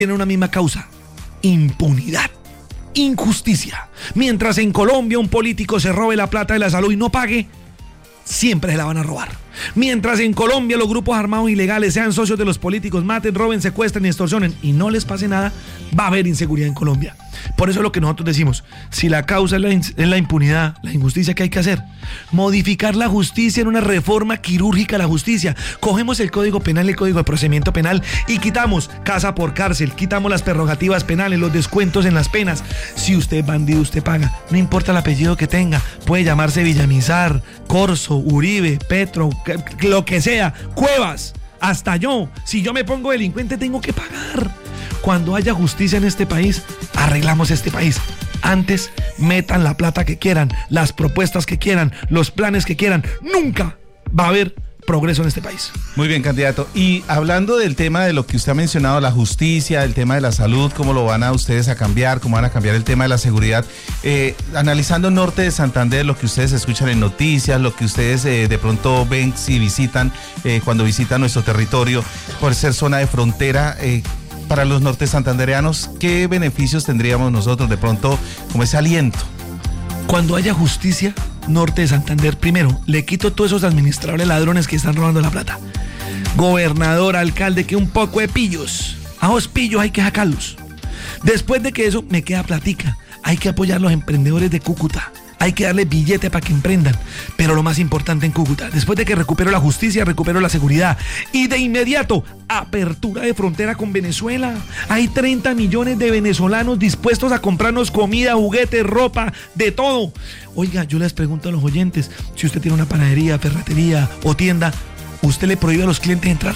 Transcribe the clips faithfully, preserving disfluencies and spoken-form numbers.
tienen una misma causa: impunidad, injusticia. Mientras en Colombia un político se robe la plata de la salud y no pague, siempre se la van a robar. Mientras en Colombia los grupos armados ilegales sean socios de los políticos, maten, roben, secuestren y extorsionen y no les pase nada, va a haber inseguridad en Colombia. Por eso es lo que nosotros decimos: si la causa es la, es la impunidad, la injusticia, ¿qué hay que hacer? Modificar la justicia en una reforma quirúrgica a la justicia. Cogemos el Código Penal, el Código de Procedimiento Penal y quitamos casa por cárcel, quitamos las prerrogativas penales, los descuentos en las penas. Si usted es bandido, usted paga. No importa el apellido que tenga. Puede llamarse Villamizar, Corso, Uribe, Petro, lo que sea, Cuevas, hasta yo. Si yo me pongo delincuente, tengo que pagar. Cuando haya justicia en este país, arreglamos este país. Antes, metan la plata que quieran, las propuestas que quieran, los planes que quieran. Nunca va a haber progreso en este país. Muy bien, candidato. Y hablando del tema de lo que usted ha mencionado, la justicia, el tema de la salud, cómo lo van a ustedes a cambiar, cómo van a cambiar el tema de la seguridad, eh, analizando Norte de Santander, lo que ustedes escuchan en noticias, lo que ustedes eh, de pronto ven si visitan, eh, cuando visitan nuestro territorio, por ser zona de frontera, eh, para los norte santandereanos, ¿qué beneficios tendríamos nosotros de pronto como ese aliento? Cuando haya justicia, Norte de Santander, primero, le quito todos esos administrables ladrones que están robando la plata. Gobernador, alcalde, que un poco de pillos. A los pillos hay que sacarlos. Después de que eso, me queda platica. Hay que apoyar a los emprendedores de Cúcuta. Hay que darle billete para que emprendan. Pero lo más importante en Cúcuta, después de que recupero la justicia, recupero la seguridad. Y de inmediato, apertura de frontera con Venezuela. Hay treinta millones de venezolanos dispuestos a comprarnos comida, juguetes, ropa, de todo. Oiga, yo les pregunto a los oyentes, si usted tiene una panadería, ferretería o tienda, ¿usted le prohíbe a los clientes entrar?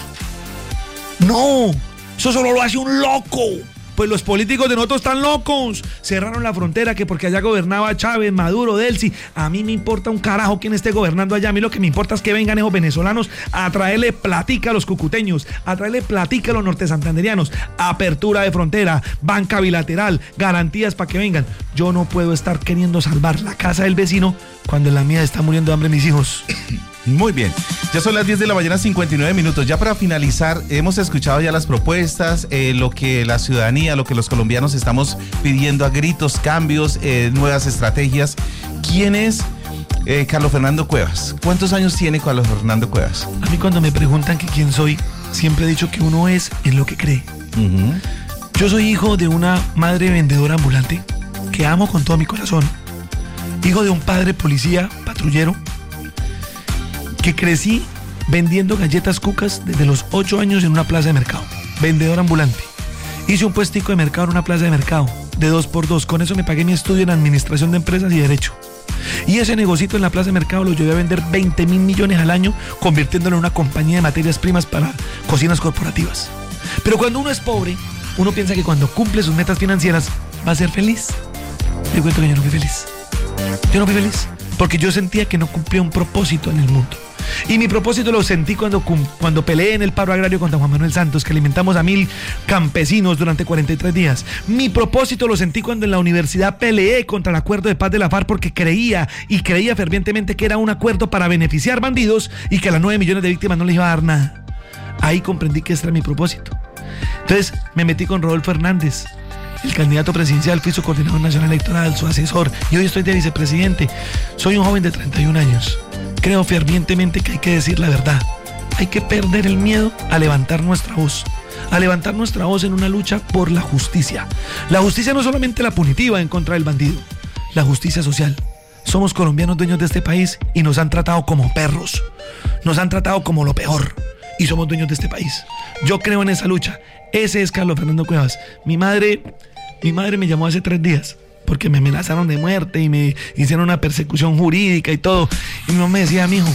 No, eso solo lo hace un loco. Pues los políticos de nosotros están locos. Cerraron la frontera que porque allá gobernaba Chávez, Maduro, Delcy. A mí me importa un carajo quién esté gobernando allá. A mí lo que me importa es que vengan esos venezolanos a traerle platica a los cucuteños, a traerle platica a los norte santanderianos. Apertura de frontera, banca bilateral, garantías para que vengan. Yo no puedo estar queriendo salvar la casa del vecino cuando en la mía está muriendo de hambre mis hijos. Muy bien, ya son las diez de la mañana, cincuenta y nueve minutos. Ya para finalizar, hemos escuchado ya las propuestas, eh, lo que la ciudadanía, lo que los colombianos estamos pidiendo a gritos, cambios, eh, nuevas estrategias. ¿Quién es eh, Carlos Fernando Cuevas? ¿Cuántos años tiene Carlos Fernando Cuevas? A mí cuando me preguntan que quién soy, siempre he dicho que uno es en lo que cree. Uh-huh. Yo soy hijo de una madre vendedora ambulante que amo con todo mi corazón. Hijo de un padre policía, patrullero, que crecí vendiendo galletas cucas desde los ocho años en una plaza de mercado. Vendedor ambulante. Hice un puestico de mercado en una plaza de mercado, de dos por dos. Con eso me pagué mi estudio en administración de empresas y derecho. Y ese negocito en la plaza de mercado lo llevé a vender veinte mil millones al año, convirtiéndolo en una compañía de materias primas para cocinas corporativas. Pero cuando uno es pobre, uno piensa que cuando cumple sus metas financieras va a ser feliz. Te cuento que yo no fui feliz. Yo no fui feliz porque yo sentía que no cumplía un propósito en el mundo. Y mi propósito lo sentí cuando, cuando peleé en el paro agrario contra Juan Manuel Santos, que alimentamos a mil campesinos durante cuarenta y tres días. Mi propósito lo sentí cuando en la universidad peleé contra el acuerdo de paz de la FARC, porque creía y creía fervientemente que era un acuerdo para beneficiar bandidos y que a las nueve millones de víctimas no les iba a dar nada. Ahí comprendí que ese era mi propósito. Entonces me metí con Rodolfo Hernández, el candidato presidencial, fui su coordinador nacional electoral, su asesor, y hoy estoy de vicepresidente. Soy un joven de treinta y un años. Creo fervientemente que hay que decir la verdad. Hay que perder el miedo a levantar nuestra voz, a levantar nuestra voz en una lucha por la justicia. La justicia no solamente la punitiva en contra del bandido, la justicia social. Somos colombianos dueños de este país y nos han tratado como perros. Nos han tratado como lo peor y somos dueños de este país. Yo creo en esa lucha. Ese es Carlos Fernando Cuevas. Mi madre, mi madre me llamó hace tres días porque me amenazaron de muerte y me hicieron una persecución jurídica y todo. Y mi mamá me decía, mijo,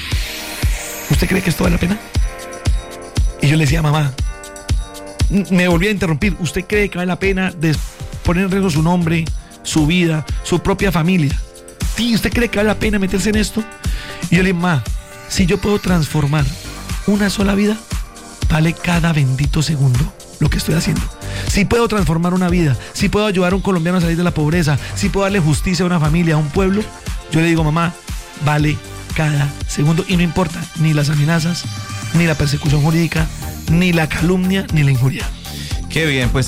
¿usted cree que esto vale la pena? Y yo le decía, mamá, me volví a interrumpir, ¿usted cree que vale la pena poner en riesgo su nombre, su vida, su propia familia? ¿Sí? ¿Usted cree que vale la pena meterse en esto? Y yo le dije, mamá, si yo puedo transformar una sola vida, vale cada bendito segundo lo que estoy haciendo. Si puedo transformar una vida, si puedo ayudar a un colombiano a salir de la pobreza, si puedo darle justicia a una familia, a un pueblo, yo le digo, mamá, vale cada segundo. Y no importa ni las amenazas, ni la persecución jurídica, ni la calumnia, ni la injuria. Qué bien, pues